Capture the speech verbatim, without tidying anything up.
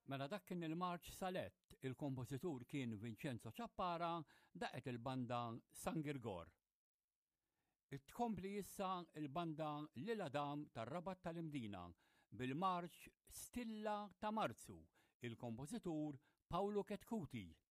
Mela dak kien il-Marċ Salett, il-kompożitur kien Vincenzo Ciappara, daqet il-banda San Girgor. Tkompli issa il-banda Lil Adam tar-Rabat tal-Imdina bil-marċ Stilla ta' Marzu, il-kompożitur Paolo Ketkuti.